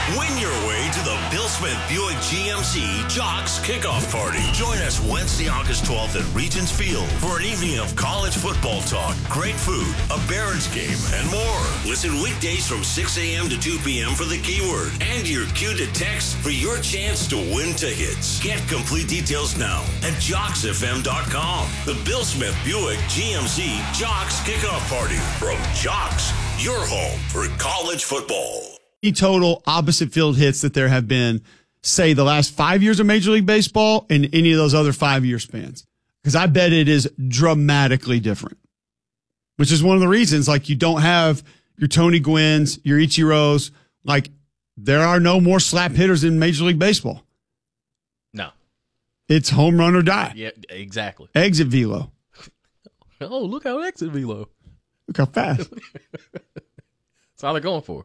Win your way to the Bill Smith Buick GMC Jocks Kickoff Party. Join us Wednesday, August 12th at Regents Field for an evening of college football talk, great food, a Barons game, and more. Listen weekdays from 6 a.m. to 2 p.m. for the keyword and your cue to text for your chance to win tickets. Get complete details now at JocksFM.com. The Bill Smith Buick GMC Jocks Kickoff Party from Jocks, your home for college football. Total opposite field hits that there have been, say, the last 5 years of Major League Baseball and any of those other 5-year spans. Because I bet it is dramatically different, which is one of the reasons, like, you don't have your Tony Gwynn's, your Ichiros. Like, there are no more slap hitters in Major League Baseball. No. It's home run or die. Yeah, exactly. Exit velo. Oh, look how exit velo. Look how fast. That's all they're going for.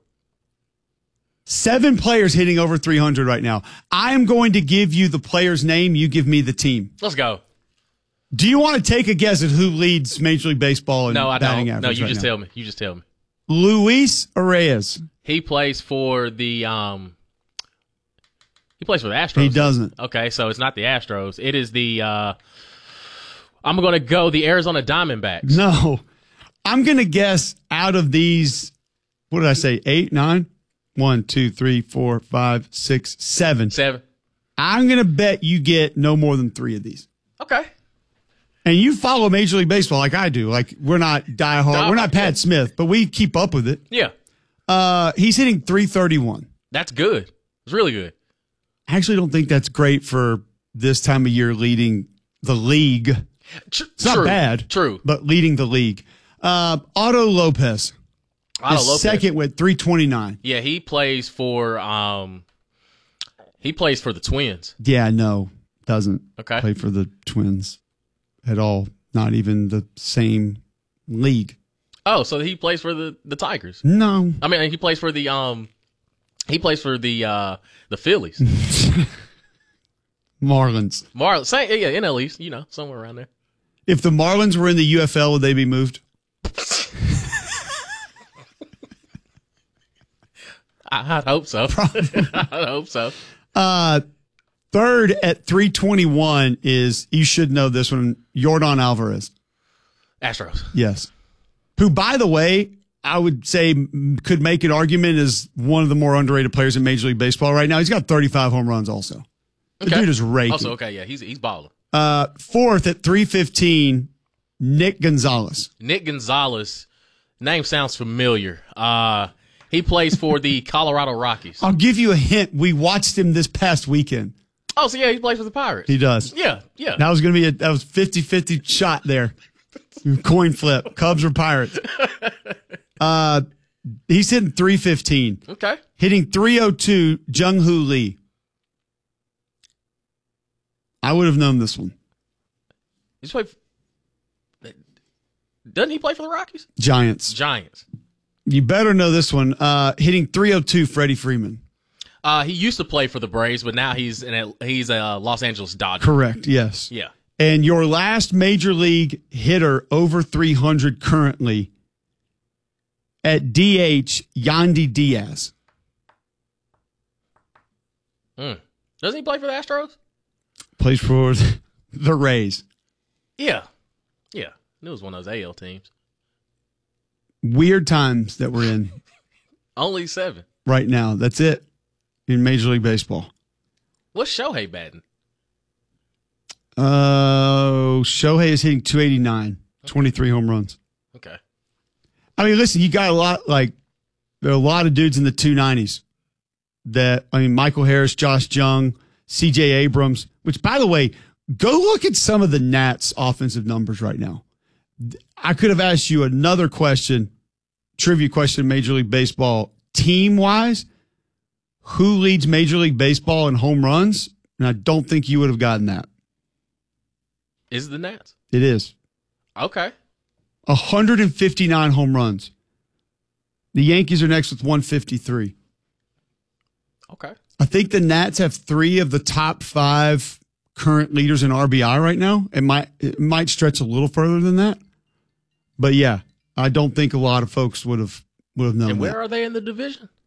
7 players hitting over 300 right now. I am going to give you the player's name. You give me the team. Let's go. Do you want to take a guess at who leads Major League Baseball in batting average? No, you right just now? tell me. You just tell me. Luis Arraez. He plays for the he plays for the Astros. He doesn't. Okay, so it's not the Astros. It is the I'm going to go the Arizona Diamondbacks. No. I'm going to guess out of these, what did I say, 8, 9? 1, 2, 3, 4, 5, 6, 7. 7. I'm going to bet you get no more than 3 of these. Okay. And you follow Major League Baseball like I do. Like, we're not diehard. We're not Pat Smith, but we keep up with it. Yeah. He's hitting 331. That's good. It's really good. I actually don't think that's great for this time of year leading the league. It's not bad. True. But leading the league. Otto Lopez. Second with 329. Yeah, he plays for the Twins. Yeah, no, doesn't play for the Twins at all. Not even the same league. Oh, so he plays for the Tigers? No, I mean he plays for the Phillies. Marlins. Same, yeah, NL East, somewhere around there. If the Marlins were in the UFL, would they be moved? I'd hope so. I'd hope so. Third at 321 is, you should know this one, Yordan Alvarez. Astros. Yes. Who, by the way, I would say could make an argument as one of the more underrated players in Major League Baseball right now. He's got 35 home runs also. The dude is raking. Also, yeah, he's balling. Fourth at 315, Nick Gonzalez. Nick Gonzalez, name sounds familiar. He plays for the Colorado Rockies. I'll give you a hint. We watched him this past weekend. Oh, so yeah, he plays for the Pirates. He does. Yeah. That was going to be that was 50-50 shot there. Coin flip. Cubs or Pirates. He's hitting 315. Okay. Hitting 302, Jung-Hoo Lee. I would have known this one. Doesn't he play for the Rockies? Giants. You better know this one. Hitting 302, Freddie Freeman. He used to play for the Braves, but now he's a Los Angeles Dodger. Correct, yes. Yeah. And your last major league hitter over 300 currently at DH, Yandy Diaz. Doesn't he play for the Astros? Plays for the Rays. Yeah. It was one of those AL teams. Weird times that we're in. Only 7. Right now. That's it in Major League Baseball. What's Shohei batting? Shohei is hitting 289, 23 home runs. Okay. I mean, listen, you got there are a lot of dudes in the 290s Michael Harris, Josh Jung, CJ Abrams, which, by the way, go look at some of the Nats offensive numbers right now. I could have asked you another trivia question in Major League Baseball, team-wise, who leads Major League Baseball in home runs, and I don't think you would have gotten that. Is it the Nats? It is. Okay. 159 home runs. The Yankees are next with 153. Okay. I think the Nats have 3 of the top 5 current leaders in RBI right now. It might stretch a little further than that. But yeah, I don't think a lot of folks would have known. And where that. are they in the division?